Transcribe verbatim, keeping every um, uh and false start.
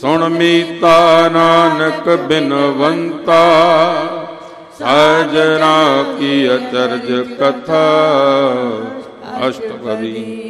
ਸੁਣ ਮੀਤਾ ਨਾਨਕ ਬਿਨਵੰਤਾ, ਸਜਣਾ ਕੀ ਅਚਰਜ ਕਥਾ ਅਸ਼ਟਪਦੀ।